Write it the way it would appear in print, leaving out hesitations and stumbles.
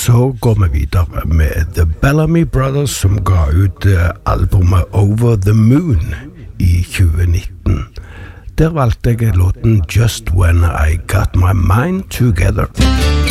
så går vi videre med The Bellamy Brothers, som ga ut albumet Over the Moon i 2019. Der valgte jeg låten Just When I Got My Mind Together.